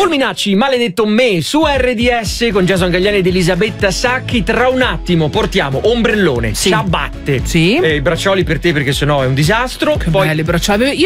Fulminacci, maledetto me, su RDS con Jason Gagliani ed Elisabetta Sacchi. Tra un attimo portiamo ombrellone, ciabatte, sì, i braccioli per te perché sennò è un disastro. Che poi belli braccioli. Io